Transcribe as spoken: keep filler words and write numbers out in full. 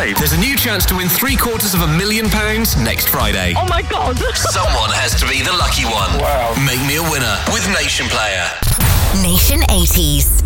five. There's a new chance to win three quarters of a million pounds next Friday. Oh my God. Someone has to be the lucky one. Wow. Make me a winner with Nation Player. Nation eighties.